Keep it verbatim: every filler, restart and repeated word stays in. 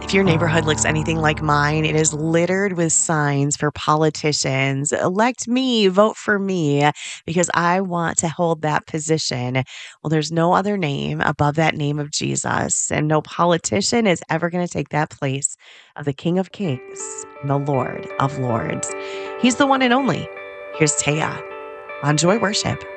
If your neighborhood looks anything like mine, it is littered with signs for politicians. Elect me, vote for me, because I want to hold that position. Well, there's no other name above that name of Jesus, and no politician is ever going to take that place of the King of Kings and the Lord of Lords. He's the one and only. Here's Taya on Joy Worship.